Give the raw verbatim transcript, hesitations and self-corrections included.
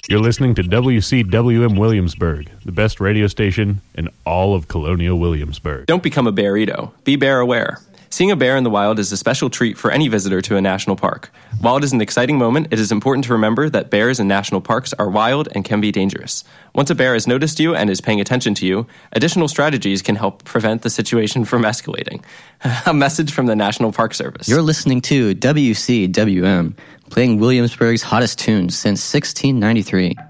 You're listening to W C W M Williamsburg, the best radio station in all of colonial Williamsburg. Don't become a bearito. Be bear aware. Seeing a bear in the wild is a special treat for any visitor to a national park. While it is an exciting moment, it is important to remember that bears in national parks are wild and can be dangerous. Once a bear has noticed you and is paying attention to you, additional strategies can help prevent the situation from escalating. A message from the National Park Service. You're listening to W C W M, playing Williamsburg's hottest tunes since sixteen ninety-three.